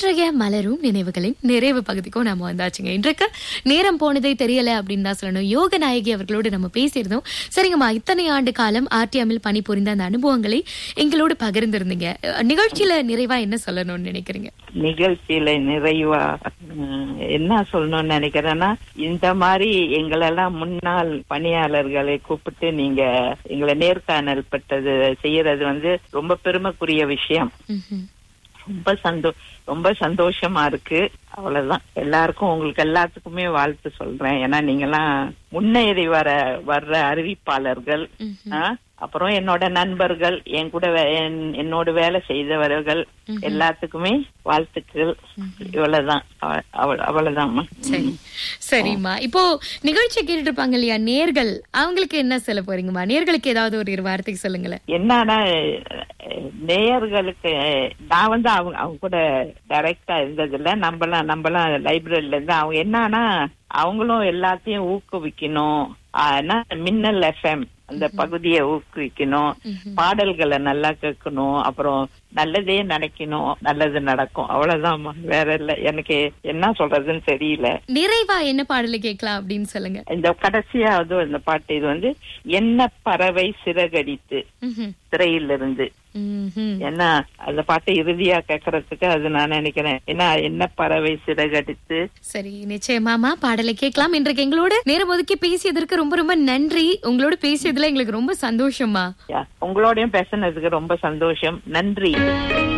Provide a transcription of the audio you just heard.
இன்றைய மலரும் நினைவுகளின் நிறைவு பகுதிக்கும் நாம வந்தாச்சுங்க. இன்றைக்கு நேரம் போனதே தெரியல அப்படின்னு தான் சொல்லணும். யோக நாயகி அவர்களோடு நம்ம பேசியிருந்தோம். சரிங்கம்மா, இத்தனை ஆண்டு காலம் ஆர்டிஎம்மில் பணிபுரிந்த அந்த அனுபவங்களை எங்களோடு பகிர்ந்திருந்தீங்க. நிகழ்ச்சியில நிறைவா என்ன சொல்லணும்னு நினைக்கிறீங்க? நிகழ்ச்சியில நிறைவா என்ன சொல்லணும்னு நினைக்கிறேன்னா, இந்த மாதிரி எங்களெல்லாம் முன்னாள் பணியாளர்களை கூப்பிட்டு நீங்க எங்களை நேர்காணல் பட்டது செய்யறது ரொம்ப பெருமைக்குரிய விஷயம். ரொம்ப சந்தோஷமா இருக்கு. அவ்வளவுதான். எல்லாருக்கும் உங்களுக்கு எல்லாத்துக்குமே வாழ்த்து சொல்றேன். ஏன்னா நீங்க எல்லாம் முன்னேறி வர்ற அறிவிப்பாளர்கள். அப்புறம் என்னோட நண்பர்கள், என் கூட என்னோட வேலை செய்தவர்கள் எல்லாத்துக்குமே வாழ்த்துக்கள். இவ்வளவுதான். அவ்வளவுதான்மா. சரிம்மா, இப்போ நிகழ்ச்சி கேட்டுட்டு இருப்பாங்க இல்லையா நேர்கள், அவங்களுக்கு என்ன சொல்ல போறீங்கம்மா? நேர்களுக்கு ஏதாவது ஒரு வார்த்தை சொல்லுங்களேன். என்னன்னா, நேயர்களுக்கு நான் அவங்க கூட டைரக்டா இருந்ததில்ல. நம்மளாம் லைப்ரரியில இருந்து அவங்க என்னன்னா, அவங்களும் எல்லாத்தையும் ஊக்குவிக்கணும். மின்னல் எஃப்எம் அந்த பகுதியை ஊக்குவிக்கணும், பாடல்களை நல்லா கேட்கணும், அப்புறம் நல்லதே நினைக்கணும், நல்லது நடக்கும். அவ்வளவுதான், வேற இல்ல. எனக்கு என்ன சொல்றதுன்னு தெரியல. நிறைவா என்ன பாடலை கேட்கலாம் அப்படின்னு சொல்லுங்க. இந்த கடைசியாவது இந்த பாட்டு இது என்ன பறவை சிறகடித்து திரையிலிருந்து. ஏன்னா அந்த பாட்டை இறுதியா கேட்கறதுக்கு அது நான் நினைக்கிறேன். ஏன்னா என்ன பறவை சிறகடித்து. சரி, நிச்சயமாமா பாடலை கேட்கலாம். இன்றைக்கு எங்களோட நேரம் ஒதுக்கி பேசியதற்கு ரொம்ப ரொம்ப நன்றி. உங்களோட பேசியதுல எங்களுக்கு ரொம்ப சந்தோஷமா. உங்களோடயும் பேசினதுக்கு ரொம்ப சந்தோஷம். நன்றி.